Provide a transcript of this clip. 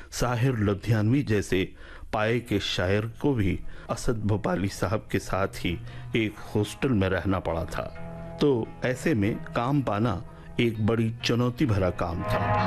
साहिर लुधियानवी जैसे पाए के शायर को भी असद भोपाली साहब के साथ ही एक हॉस्टल में रहना पड़ा था। तो ऐसे में काम पाना एक बड़ी चुनौती भरा काम था।